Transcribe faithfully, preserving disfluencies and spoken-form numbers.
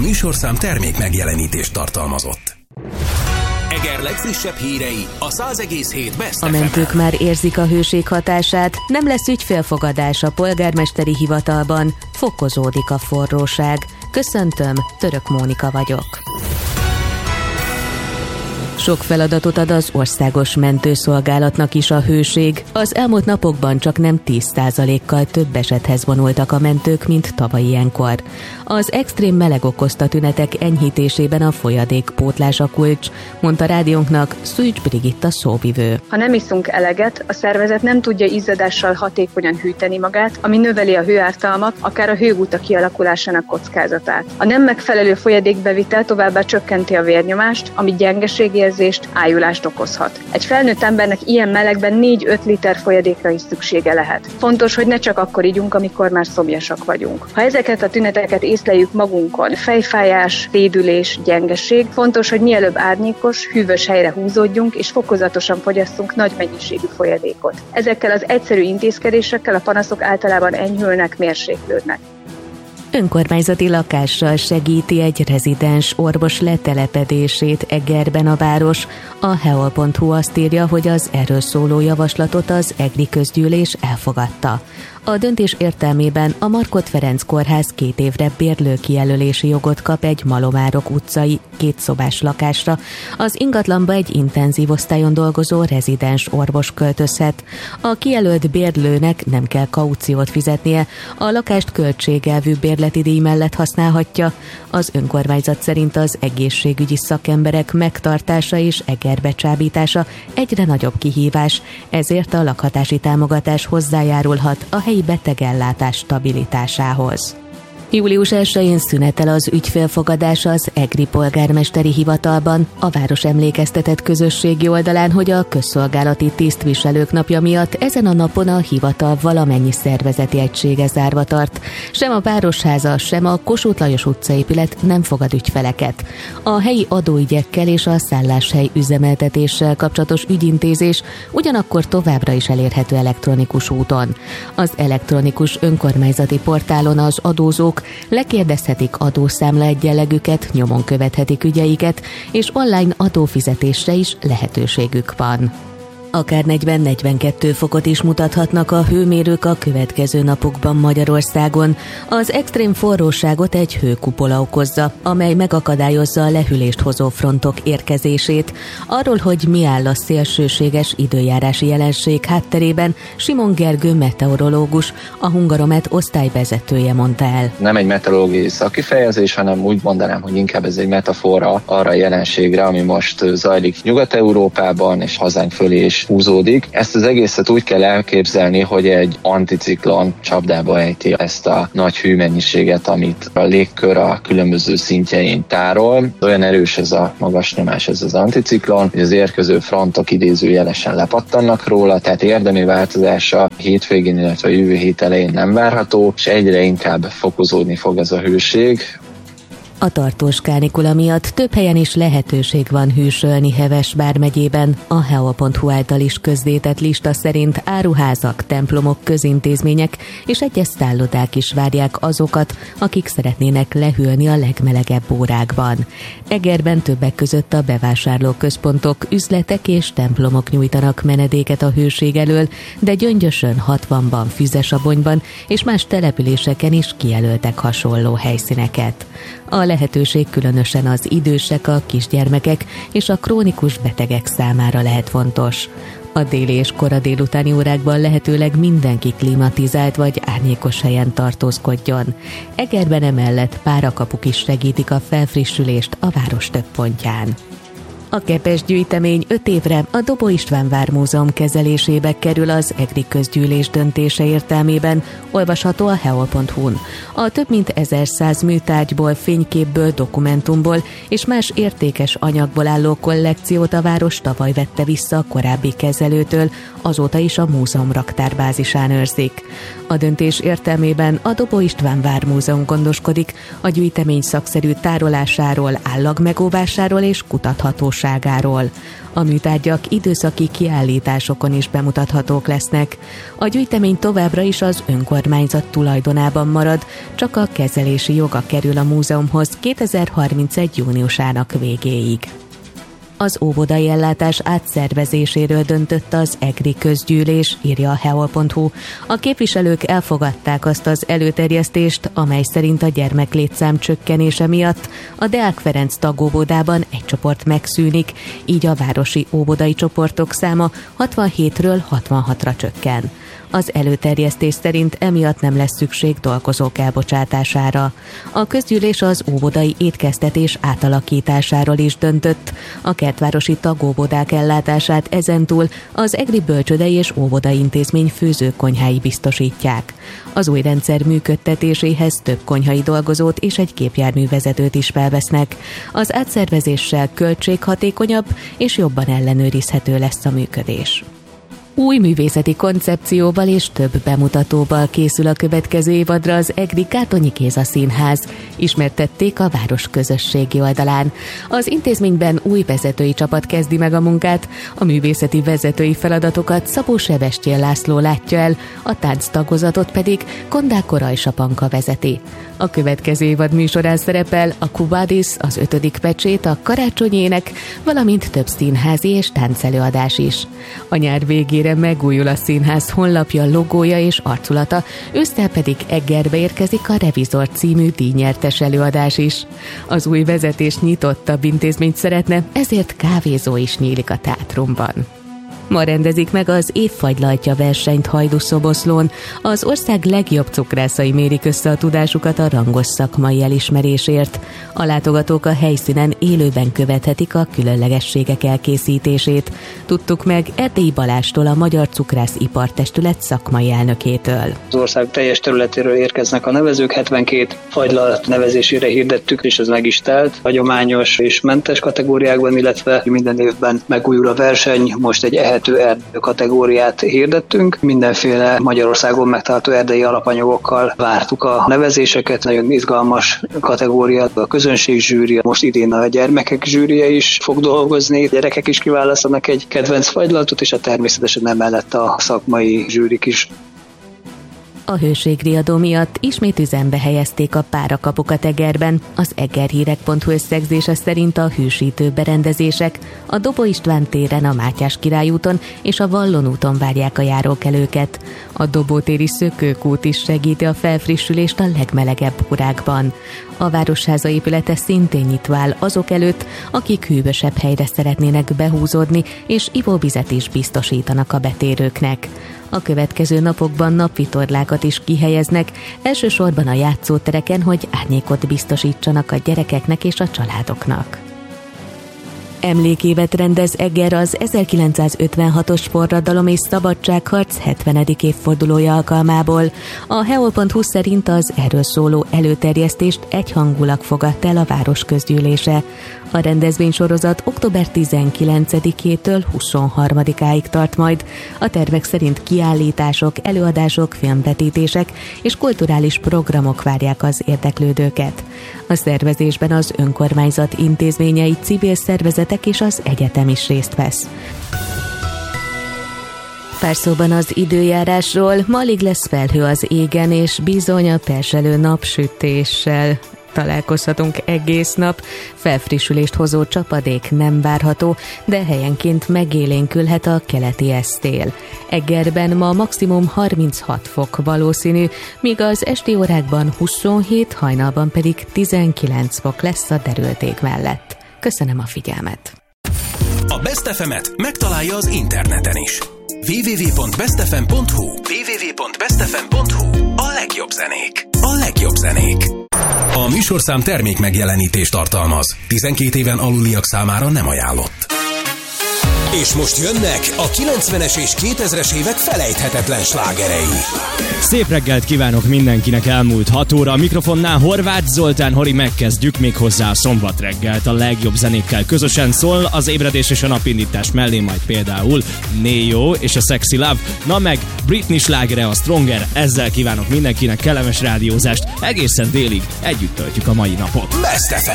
műsorszám termék megjelenítést tartalmazott. Eger legfrissebb hírei a száz egész hét Best A mentők már érzik a hőség hatását, nem lesz ügyfélfogadás a polgármesteri hivatalban, fokozódik a forróság. Köszöntöm, Török Mónika vagyok. Sok feladatot ad az országos mentőszolgálatnak is a hőség. Az elmúlt napokban csak nem tíz százalékkal több esethez vonultak a mentők, mint tavaly ilyenkor. Az extrém meleg okozta tünetek enyhítésében a folyadékpótlás a kulcs, mondta rádiónknak Szűcs Brigitta szóvivő. Ha nem iszunk eleget, a szervezet nem tudja izzadással hatékonyan hűteni magát, ami növeli a hőártalmat, akár a hőguta kialakulásának kockázatát. A nem megfelelő folyadékbevitel továbbá csökkenti a vérnyomást, ami gyengeségérzést, ájulást okozhat. Egy felnőtt embernek ilyen melegben négy-öt liter folyadékra is szüksége lehet. Fontos, hogy ne csak akkor igyunk, amikor már szomjasak vagyunk. Ha ezeket a tüneteket észleljük magunkon, fejfájás, rédülés, gyengeség, fontos, hogy mielőbb árnyékos, hűvös helyre húzódjunk és fokozatosan fogyasszunk nagy mennyiségű folyadékot. Ezekkel az egyszerű intézkedésekkel a panaszok általában enyhülnek, mérséklődnek. Önkormányzati lakással segíti egy rezidens orvos letelepedését Egerben a város. A heol pont hu azt írja, hogy az erről szóló javaslatot az egri közgyűlés elfogadta. A döntés értelmében a Markhot Ferenc kórház két évre bérlőkijelölési jogot kap egy Malomárok utcai kétszobás lakásra. Az ingatlanba egy intenzív osztályon dolgozó rezidens orvos költözhet. A kijelölt bérlőnek nem kell kauciót fizetnie, a lakást költségelvű bérleti díj mellett használhatja. Az önkormányzat szerint az egészségügyi szakemberek megtartása és Egerbe csábítása egyre nagyobb kihívás, ezért a lakhatási támogatás hozzájárulhat a helyi betegellátás stabilitásához. július elsején szünetel az ügyfélfogadás az egri polgármesteri hivatalban. A város emlékeztetett közösségi oldalán, hogy a közszolgálati tisztviselők napja miatt ezen a napon a hivatal valamennyi szervezeti egysége zárva tart. Sem a Városháza, sem a Kossuth Lajos utcaépület nem fogad ügyfeleket. A helyi adóügyekkel és a szálláshely üzemeltetéssel kapcsolatos ügyintézés ugyanakkor továbbra is elérhető elektronikus úton. Az elektronikus önkormányzati portálon az adózók lekérdezhetik adószámla egyenlegüket, nyomon követhetik ügyeiket, és online adófizetésre is lehetőségük van. Akár negyven-negyvenkét fokot is mutathatnak a hőmérők a következő napokban Magyarországon. Az extrém forróságot egy hőkupola okozza, amely megakadályozza a lehűlést hozó frontok érkezését. Arról, hogy mi áll a szélsőséges időjárási jelenség hátterében, Simon Gergő meteorológus, a Hungaromet osztályvezetője mondta el. Nem egy meteorológiai szakifejezés, hanem úgy mondanám, hogy inkább ez egy metafora arra a jelenségre, ami most zajlik Nyugat-Európában és hazánk fölé is húzódik. Ezt az egészet úgy kell elképzelni, hogy egy anticiklon csapdába ejti ezt a nagy hőmennyiséget, amit a légkör a különböző szintjein tárol. Olyan erős ez a magas nyomás, ez az anticiklon, hogy az érkező frontok idézőjelesen lepattannak róla, tehát érdemi változása hétvégén, illetve a jövő hét elején nem várható, és egyre inkább fokozódni fog ez a hőség. A tartós kánikula miatt több helyen is lehetőség van hűsölni Heves vármegyében. A heol pont hu által is közzétett lista szerint áruházak, templomok, közintézmények és egyes szállodák is várják azokat, akik szeretnének lehűlni a legmelegebb órákban. Egerben többek között a bevásárlóközpontok, üzletek és templomok nyújtanak menedéket a hőség elől, de Gyöngyösön, Hatvanban, Füzesabonyban és más településeken is kijelöltek hasonló helyszíneket. A lehetőség különösen az idősek, a kisgyermekek és a krónikus betegek számára lehet fontos. A déli és kora délutáni órákban lehetőleg mindenki klimatizált vagy árnyékos helyen tartózkodjon. Egerben emellett párakapuk is segítik a felfrissülést a város több pontján. A Kepes gyűjtemény öt évre a Dobó István Vármúzeum kezelésébe kerül az egri közgyűlés döntése értelmében, olvasható a heol pont hu-n. A több mint ezerszáz műtárgyból, fényképből, dokumentumból és más értékes anyagból álló kollekciót a város tavaly vette vissza a korábbi kezelőtől, azóta is a múzeum raktárbázisán őrzik. A döntés értelmében a Dobó István Vármúzeum gondoskodik a gyűjtemény szakszerű tárolásáról, állagmegóvásáról és kutathatós fontosságáról. A műtárgyak időszaki kiállításokon is bemutathatók lesznek. A gyűjtemény továbbra is az önkormányzat tulajdonában marad, csak a kezelési joga kerül a múzeumhoz kétezer-harmincegy júniusának végéig. Az óvodai ellátás átszervezéséről döntött az EGRI közgyűlés, írja a heol pont hu. A képviselők elfogadták azt az előterjesztést, amely szerint a gyermeklétszám csökkenése miatt a Deák Ferenc tagóvodában egy csoport megszűnik, így a városi óvodai csoportok száma hatvanhétről hatvanhatra csökken. Az előterjesztés szerint emiatt nem lesz szükség dolgozók elbocsátására. A közgyűlés az óvodai étkeztetés átalakításáról is döntött. A kertvárosi tagóvodák ellátását ezentúl az EGRI bölcsődei és óvodai intézmény főzőkonyhái biztosítják. Az új rendszer működtetéséhez több konyhai dolgozót és egy gépjárművezetőt is felvesznek. Az átszervezéssel költséghatékonyabb és jobban ellenőrizhető lesz a működés. Új művészeti koncepcióval és több bemutatóval készül a következő évadra az EGRI Kátonyi Géza Színház, ismertették a város közösségi oldalán. Az intézményben új vezetői csapat kezdi meg a munkát, a művészeti vezetői feladatokat Szabó Sebestyén László látja el, a tánctagozatot pedig Kondák Koray Sapanka vezeti. A következő évad műsorán szerepel a Kubadis, az ötödik pecsét, a karácsonyének, valamint több színházi és táncelőadás is. A nyár végére megújul a színház honlapja, logója és arculata, ősszel pedig Egerbe érkezik a Revizor című díjnyertes előadás is. Az új vezetés nyitottabb intézményt szeretne, ezért kávézó is nyílik a teátrumban. Ma rendezik meg az évfagylajtja versenyt Hajdúszoboszlón. Az ország legjobb cukrászai mérik össze a tudásukat a rangos szakmai elismerésért. A látogatók a helyszínen élőben követhetik a különlegességek elkészítését. Tudtuk meg Erdélyi Balástól, a Magyar Cukrász Ipartestület szakmai elnökétől. Az ország teljes területéről érkeznek a nevezők, hetvenkét fagylat nevezésére hirdettük, és ez meg is telt. Hagyományos és mentes kategóriákban, illetve minden évben megújul a verseny. Most egy ehető erdő kategóriát hirdettünk. Mindenféle Magyarországon megtalálható erdei alapanyagokkal vártuk a nevezéseket. Nagyon izgalmas kategória, a közönség zsűri, most idén a gyermekek zsűrije is fog dolgozni. A gyerekek is kiválasztanak egy kedvenc fagylatot, és a természetesen emellett a szakmai zsűrik is. A hőségriadó miatt ismét üzembe helyezték a párakapukat Egerben. Az egerhírek pont hu összegzése szerint a hűsítő berendezések a Dobó István téren, a Mátyás Király úton és a Vallon úton várják a járókelőket. A Dobótéri szökőkút is segíti a felfrissülést a legmelegebb órákban. A Városháza épülete szintén nyitva áll azok előtt, akik hűvösebb helyre szeretnének behúzódni, és ivóvizet is biztosítanak a betérőknek. A következő napokban napvitorlákat is kihelyeznek, elsősorban a játszótereken, hogy árnyékot biztosítsanak a gyerekeknek és a családoknak. Emlékévet rendez Eger az ezerkilencszázötvenhatos forradalom és szabadságharc hetvenedik évfordulója alkalmából. A heol pont hu szerint az erről szóló előterjesztést egyhangulag fogadta el a város közgyűlése. A rendezvénysorozat október tizenkilencedikétől huszonharmadikáig tart majd. A tervek szerint kiállítások, előadások, filmvetítések és kulturális programok várják az érdeklődőket. A szervezésben az önkormányzat intézményei, civil szervezetek és az egyetem is részt vesz. Pár szóban az időjárásról. Ma alig lesz felhő az égen, és bizony a perselő napsütéssel találkozhatunk egész nap. Felfrissülést hozó csapadék nem várható, de helyenként megélénkülhet a keleti esztél. Egerben ma maximum harminchat fok valószínű, míg az esti órákban huszonhét, hajnalban pedig tizenkilenc fok lesz a derült ég mellett. Köszönöm a figyelmet! A Best ef emet megtalálja az interneten is. double-u double-u double-u pont best f m pont hu double-u double-u double-u pont best f m pont hu A legjobb zenék. A legjobb zenék. A műsorszám termék megjelenítést tartalmaz. tizenkét éven aluliak számára nem ajánlott. És most jönnek a kilencvenes és kétezres évek felejthetetlen slágerei. Szép reggelt kívánok mindenkinek, elmúlt hat óra. A mikrofonnál Horváth Zoltán, Hori, megkezdjük még hozzá a szombat reggelt. A legjobb zenékkel közösen szól, az ébredés és a napindítás mellé majd például Neo és a Sexy Love, na meg Britney slágere, a Stronger. Ezzel kívánok mindenkinek kellemes rádiózást, egészen délig együtt töltjük a mai napot. Best ef em.